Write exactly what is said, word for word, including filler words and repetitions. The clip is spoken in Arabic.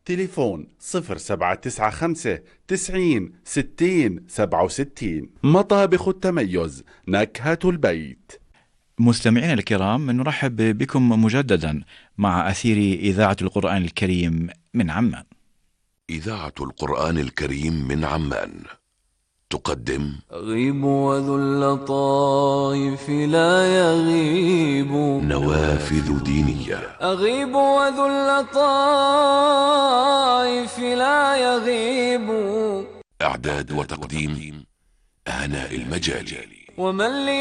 تليفون صفر سبعة تسعة خمسة تسعين ستين سبعة وستين. مطابخ التميز، نكهة البيت. مستمعينا الكرام، نرحب بكم مجددا مع أثير إذاعة القرآن الكريم من عمان. إذاعة القرآن الكريم من عمان تقدم أغيب وذو اللطائف لا يغيب، نوافذ دينية. أغيب وذو اللطائف لا يغيب. إعداد وتقديم هناء المجالي. ومن لي